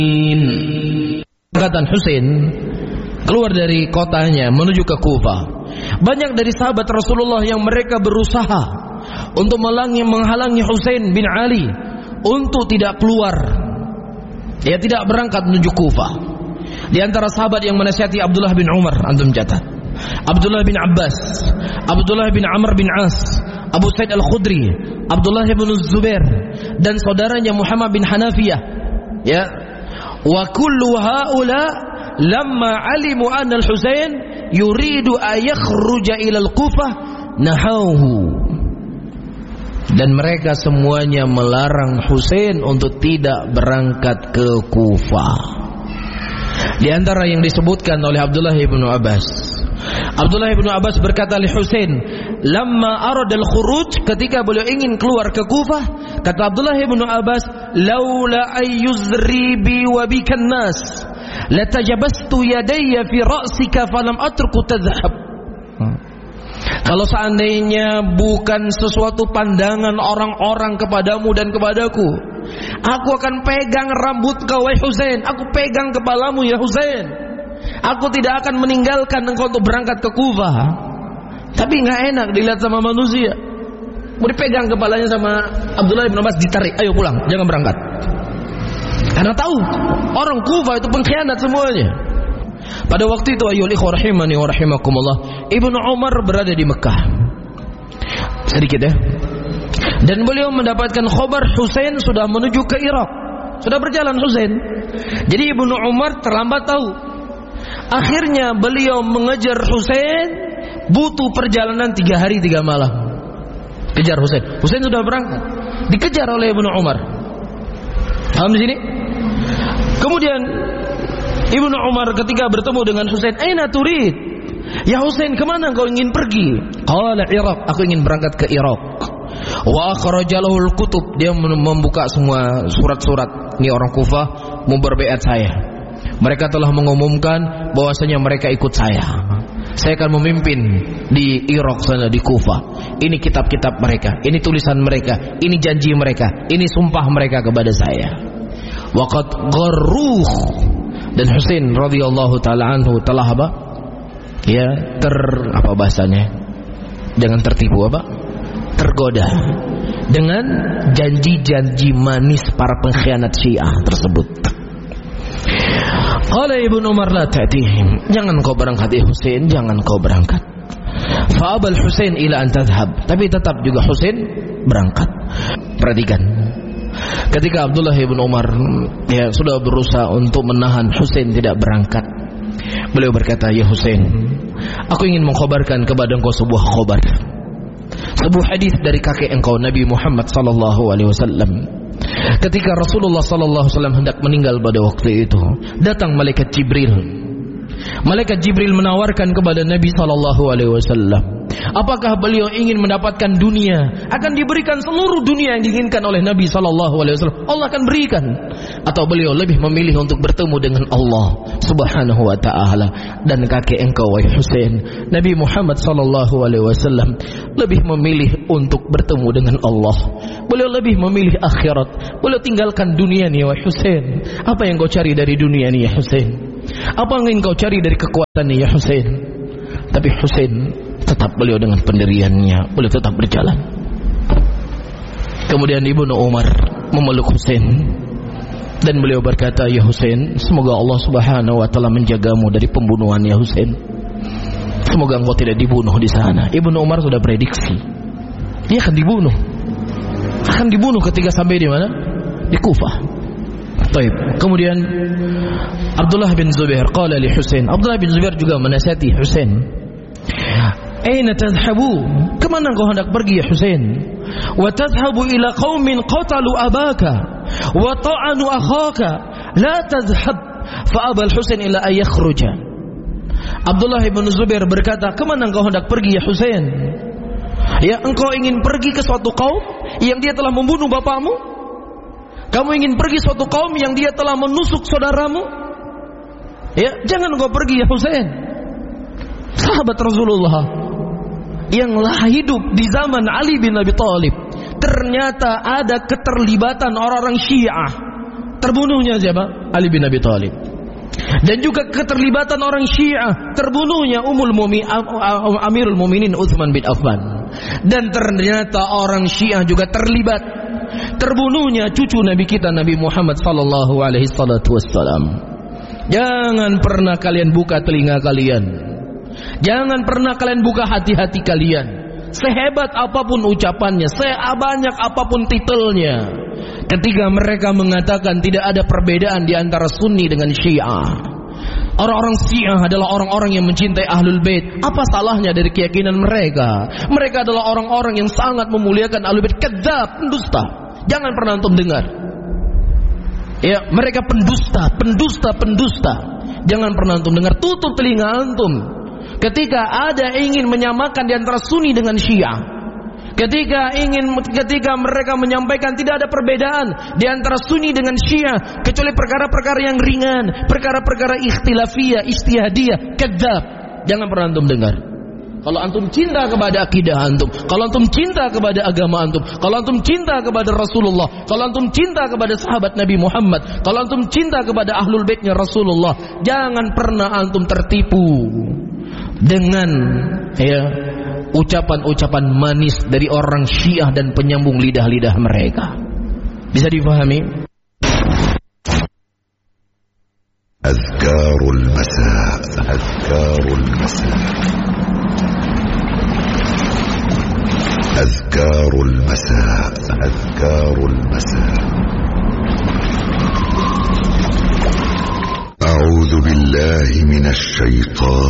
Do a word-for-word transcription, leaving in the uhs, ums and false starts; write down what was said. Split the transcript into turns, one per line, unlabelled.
Kata Husain keluar dari kotanya menuju ke Kufah. Banyak dari sahabat Rasulullah yang mereka berusaha untuk melangi, menghalangi Husain bin Ali untuk tidak keluar, ya, tidak berangkat menuju Kufah. Di antara sahabat yang menasihati Abdullah bin Umar, antum catat, Abdullah bin Abbas, Abdullah bin Amr bin As, Abu Sa'id Al-Khudri, Abdullah bin Zubair, dan saudaranya Muhammad bin Hanafiyah, ya. Wa kullu haula lamma alimu anna al-Husain yuridu an yakhruja ila al-Kufah nahahu. Dan mereka semuanya melarang Husain untuk tidak berangkat ke Kufah. Di antara yang disebutkan oleh Abdullah bin Abbas, Abdullah bin Abbas berkata li Husain, lamma arada al-khuruj, ketika beliau ingin keluar ke Kufah, kata Abdullah bin Abbas, laula ayyuzri bi wa bikan nas latajabastu yadayya fi ra'sika falam atruku tadhhab. Kalau seandainya bukan sesuatu pandangan orang-orang kepadamu dan kepadaku, aku akan pegang rambut kau wahai Husain, aku pegang kepalamu ya Husain. Aku tidak akan meninggalkan engkau untuk berangkat ke Kufah. Tapi nggak enak dilihat sama manusia. Mau dipegang kepalanya sama Abdullah bin Abbas, ditarik, ayo pulang, jangan berangkat. Karena tahu orang Kufah itu pengkhianat semuanya. Pada waktu itu ayyuhal ikhwah rahimani wa rahimakumullah, Ibnu Umar berada di Mekah. Sedikit ya. Dan beliau mendapatkan khabar Husain sudah menuju ke Irak. Sudah berjalan Husain. Jadi Ibnu Umar terlambat tahu. Akhirnya beliau mengejar Husain, butuh perjalanan tiga hari tiga malam. Kejar Husain. Husain sudah berangkat, dikejar oleh Ibnu Umar. Paham di sini? Kemudian Ibnu Umar ketika bertemu dengan Husain, "Aina turid?" "Ya Husain, kemana engkau ingin pergi?" "Qala Irak, aku ingin berangkat ke Irak." Wa akhrajalahul kutub, dia membuka semua surat-surat. Ini orang Kufah mau berbaiat saya. Mereka telah mengumumkan bahwasanya mereka ikut saya. Saya akan memimpin di Irak sana, di Kufah. Ini kitab-kitab mereka, ini tulisan mereka, ini janji mereka, ini sumpah mereka kepada saya. Waqad gharruh, dan Husain radhiyallahu taala anhu telah apa? Ya, ter apa bahasanya? Jangan tertipu apa? Tergoda dengan janji-janji manis para pengkhianat Syiah tersebut. Qala Ibnu Umar la ta'tihim, jangan kau berangkat ya Husain, jangan kau berangkat. Fa abal Husain ila an tadhhab, tapi tetap juga Husain berangkat. Perhatikan, ketika Abdullah bin Umar ya sudah berusaha untuk menahan Husain tidak berangkat, beliau berkata, "Ya Husain, aku ingin mengkhabarkan kepada engkau sebuah khabar, sebuah hadis dari kakek engkau Nabi Muhammad sallallahu alaihi wasallam. Ketika Rasulullah sallallahu alaihi wasallam hendak meninggal pada waktu itu, datang malaikat Jibril. Malaikat Jibril menawarkan kepada Nabi sallallahu alaihi wasallam, apakah beliau ingin mendapatkan dunia? Akan diberikan seluruh dunia yang diinginkan oleh Nabi sallallahu alaihi wasallam. Allah akan berikan. Atau beliau lebih memilih untuk bertemu dengan Allah Subhanahu wa taala. Dan kakek engkau wahai Husain, Nabi Muhammad sallallahu alaihi wasallam lebih memilih untuk bertemu dengan Allah. Beliau lebih memilih akhirat. Beliau tinggalkan dunia nih wahai Husain. Apa yang kau cari dari dunia nih ya Husain? Apa yang ingin kau cari dari kekuatan nih ya Husain?" Tapi Husain tetap beliau dengan pendiriannya, beliau tetap berjalan. Kemudian Ibnu Umar memeluk Husain dan beliau berkata, "Ya Husain, semoga Allah Subhanahu wa taala menjagamu dari pembunuhan ya Husain. Semoga engkau tidak dibunuh di sana." Ibnu Umar sudah prediksi dia akan dibunuh. Akan dibunuh ketika sampai di mana? Di Kufah. Baik. Kemudian Abdullah bin Zubair qala li Husain, Abdullah bin Zubair juga menasihati Husain, "Aina tadhhabu?" Kemana engkau hendak pergi ya Husain? "Wa tadhhabu ila qaumin qatalu abaka wa ta'anu akhaka, la tadhhab." Fa abal Husain ila ay yakhruja. Abdullah bin Zubair berkata, "Kemana engkau hendak pergi ya Husain? Ya, engkau ingin pergi ke suatu kaum yang dia telah membunuh bapakmu? Kamu ingin pergi suatu kaum yang dia telah menusuk saudaramu? Ya, jangan engkau pergi ya Husain." Sahabat Rasulullah yang lah hidup di zaman Ali bin Abi Thalib, ternyata ada keterlibatan orang-orang Syiah terbunuhnya siapa? Ali bin Abi Thalib. Dan juga keterlibatan orang Syiah, terbunuhnya Ummul Mu'min Amirul Mukminin Utsman bin Affan. Dan ternyata orang Syiah juga terlibat, terbunuhnya cucu Nabi kita Nabi Muhammad sallallahu alaihi wasallam. Jangan pernah kalian buka telinga kalian, jangan pernah kalian buka hati-hati kalian. Sehebat apapun ucapannya, sebanyak apapun titelnya, ketika mereka mengatakan tidak ada perbedaan di antara Sunni dengan Syiah. Orang-orang Syiah adalah orang-orang yang mencintai Ahlul Bait. Apa salahnya dari keyakinan mereka? Mereka adalah orang-orang yang sangat memuliakan Ahlul Bait. Kadzab, pendusta. Jangan pernah antum dengar. Ya, mereka pendusta, pendusta, pendusta. Jangan pernah antum dengar. Tutup telinga antum ketika ada ingin menyamakan di antara Sunni dengan Syiah, ketika ingin ketika mereka menyampaikan tidak ada perbedaan di antara Sunni dengan Syiah kecuali perkara-perkara yang ringan, perkara-perkara ikhtilafiyah, ijtihadiyah. Kadzab. Jangan pernah antum dengar. Kalau antum cinta kepada akidah antum, kalau antum cinta kepada agama antum, kalau antum cinta kepada Rasulullah, kalau antum cinta kepada sahabat Nabi Muhammad, kalau antum cinta kepada Ahlul Baitnya Rasulullah, jangan pernah antum tertipu dengan ya ucapan-ucapan manis dari orang Syiah dan penyambung lidah-lidah mereka. Bisa difahami?
Azkarul Masa, Azkarul Masa, Azkarul Masa, Azkarul Masa. A'udzu billahi minasy syaitan